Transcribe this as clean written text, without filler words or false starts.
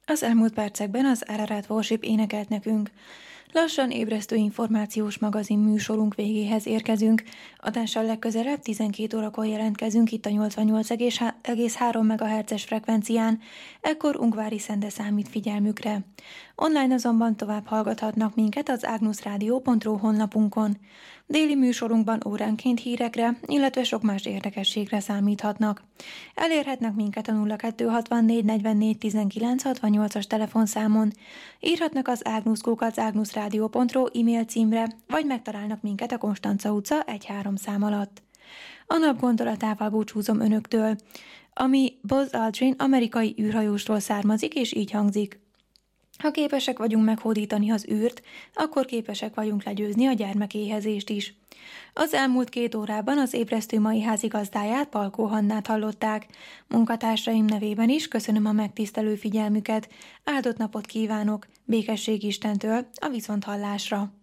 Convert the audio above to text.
Az elmúlt percekben az Ararat Worship énekelt nekünk. Lassan ébresztő információs magazin műsorunk végéhez érkezünk. Adással legközelebb 12 órakor jelentkezünk itt a 88,3 MHz-es frekvencián, ekkor Ungvári Szende számít figyelmükre. Online azonban tovább hallgathatnak minket az agnusradio.ru honlapunkon. Déli műsorunkban óránként hírekre, illetve sok más érdekességre számíthatnak. Elérhetnek minket a 0264 44 19 68-as telefonszámon, írhatnak az agnus@agnusradio.ru e-mail címre, vagy megtalálnak minket a Konstanca utca 1-3 szám alatt. A nap gondolatával búcsúzom önöktől, ami Buzz Aldrin amerikai űrhajósról származik, és így hangzik. Ha képesek vagyunk meghódítani az űrt, akkor képesek vagyunk legyőzni a gyermekéhezést is. Az elmúlt 2 órában az ébresztő mai házigazdáját, Palkó Hannát hallották. Munkatársaim nevében is köszönöm a megtisztelő figyelmüket. Áldott napot kívánok, békesség Istentől, a viszonthallásra!